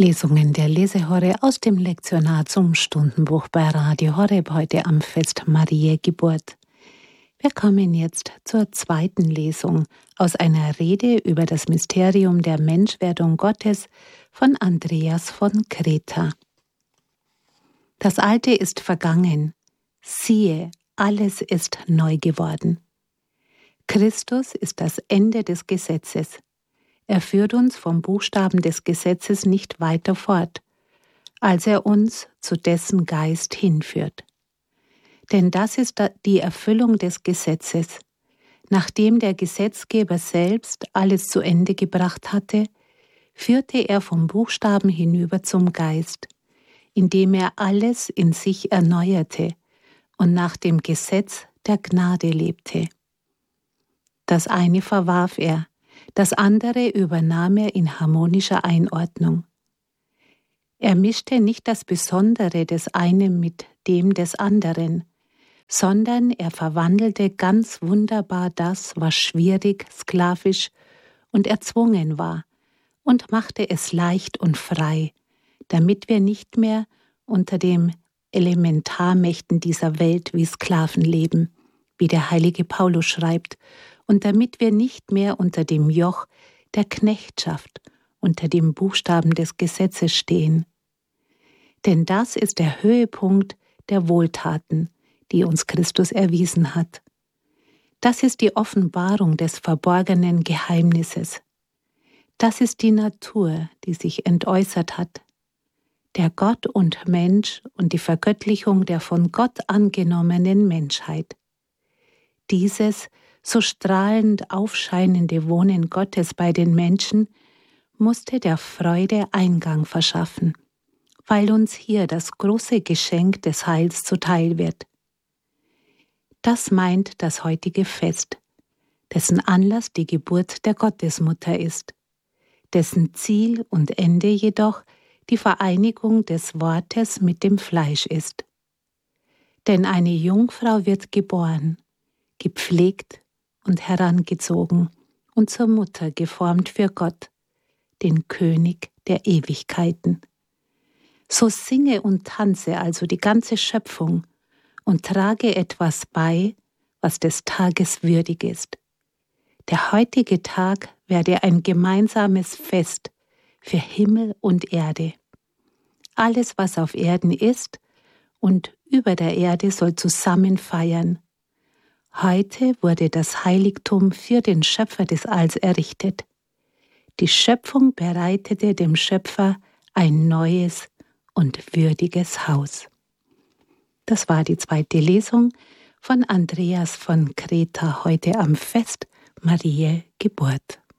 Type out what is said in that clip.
Lesungen der Lesehorre aus dem Lektionar zum Stundenbuch bei Radio Horeb heute am Fest Mariä Geburt. Wir kommen jetzt zur zweiten Lesung aus einer Rede über das Mysterium der Menschwerdung Gottes von Andreas von Kreta. Das Alte ist vergangen, siehe, alles ist neu geworden. Christus ist das Ende des Gesetzes. Er führt uns vom Buchstaben des Gesetzes nicht weiter fort, als er uns zu dessen Geist hinführt. Denn das ist die Erfüllung des Gesetzes. Nachdem der Gesetzgeber selbst alles zu Ende gebracht hatte, führte er vom Buchstaben hinüber zum Geist, indem er alles in sich erneuerte und nach dem Gesetz der Gnade lebte. Das eine verwarf er, das andere übernahm er in harmonischer Einordnung. Er mischte nicht das Besondere des einen mit dem des anderen, sondern er verwandelte ganz wunderbar das, was schwierig, sklavisch und erzwungen war, und machte es leicht und frei, damit wir nicht mehr unter den Elementarmächten dieser Welt wie Sklaven leben, wie der heilige Paulus schreibt, und damit wir nicht mehr unter dem Joch der Knechtschaft, unter dem Buchstaben des Gesetzes stehen. Denn das ist der Höhepunkt der Wohltaten, die uns Christus erwiesen hat. Das ist die Offenbarung des verborgenen Geheimnisses. Das ist die Natur, die sich entäußert hat. Der Gott und Mensch und die Vergöttlichung der von Gott angenommenen Menschheit. Dieses so strahlend aufscheinende Wohnen Gottes bei den Menschen musste der Freude Eingang verschaffen, weil uns hier das große Geschenk des Heils zuteil wird. Das meint das heutige Fest, dessen Anlass die Geburt der Gottesmutter ist, dessen Ziel und Ende jedoch die Vereinigung des Wortes mit dem Fleisch ist. Denn eine Jungfrau wird geboren, gepflegt und herangezogen und zur Mutter geformt für Gott, den König der Ewigkeiten. So singe und tanze also die ganze Schöpfung und trage etwas bei, was des Tages würdig ist. Der heutige Tag werde ein gemeinsames Fest für Himmel und Erde. Alles, was auf Erden ist und über der Erde, soll zusammen feiern. Heute wurde das Heiligtum für den Schöpfer des Alls errichtet. Die Schöpfung bereitete dem Schöpfer ein neues und würdiges Haus. Das war die zweite Lesung von Andreas von Kreta heute am Fest Mariä Geburt.